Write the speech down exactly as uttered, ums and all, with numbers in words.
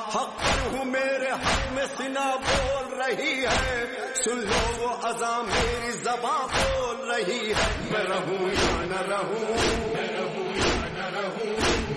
हक पर हूँ मेरे हक में सिना बोल रही है, सुन लो वो अज़ां मेरी ज़बां बोल रही है। मैं रहूं या न रहूं